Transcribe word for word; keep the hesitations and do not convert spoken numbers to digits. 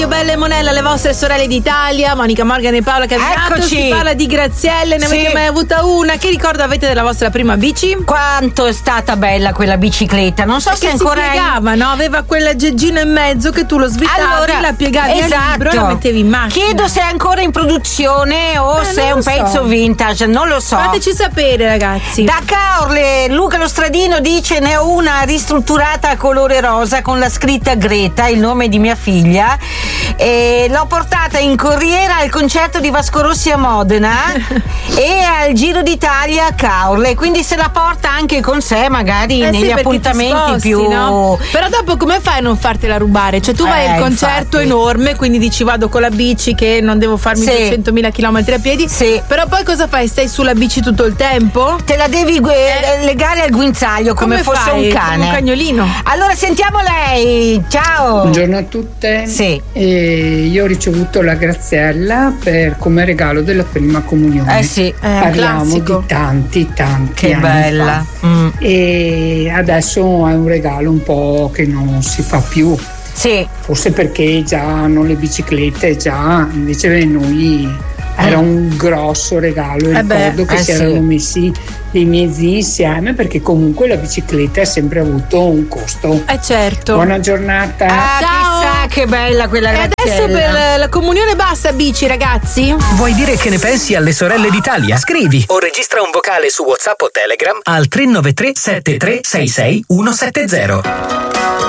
Radio Bella e Monella, le vostre sorelle d'Italia, Monica Morgan e Paola Cavinato. Eccoci. Si parla di Grazielle, ne Sì. avete mai avuta una? Che ricordo avete della vostra prima bici? Quanto è stata bella quella bicicletta, non so se Che ancora si è- piegava, no? Aveva quell'aggeggino in mezzo che tu lo svitavi, Allora, la piegavi esatto. al libro e la mettevi in macchina. Chiedo se è ancora in produzione o Eh, se non è lo un so. pezzo vintage, non lo so. Fateci sapere, ragazzi. Da Caorle, Luca Lo Stradino dice: ne ho una ristrutturata a colore rosa con la scritta Greta, il nome di mia figlia, e l'ho portata in corriera al concerto di Vasco Rossi a Modena e al Giro d'Italia a Caorle, quindi se la porta anche con sé magari Eh sì, negli perché ti appuntamenti sposti, più no? Però dopo come fai a non fartela rubare? Cioè tu vai Eh, al concerto infatti. enorme, quindi dici vado con la bici che non devo farmi Sì. duecentomila chilometri a piedi. Sì. Però poi cosa fai? Stai sulla bici tutto il tempo? te la devi eh, legare al guinzaglio come, Come fosse fai? un cane. Come un cagnolino. Allora sentiamo lei, ciao. Buongiorno a tutte. Sì. E io ho ricevuto la Graziella per come regalo della prima comunione. Eh sì, È un Parliamo classico. di tanti, tanti che anni bella. fa. Mm. E adesso è un regalo un po' che non si fa più. Sì. Forse perché già hanno le biciclette, già invece beh, noi era un grosso regalo. Eh beh, Ricordo che eh si sì. erano messi dei miei zii insieme perché comunque la bicicletta ha sempre avuto un costo. Eh certo. Buona giornata. Ah, Ciao. chissà che bella quella E adesso Graziella. per la comunione basta bici, ragazzi. Vuoi dire che ne pensi alle sorelle d'Italia? Scrivi o registra un vocale su WhatsApp o Telegram al tre nove tre sette tre sei sei uno sette zero.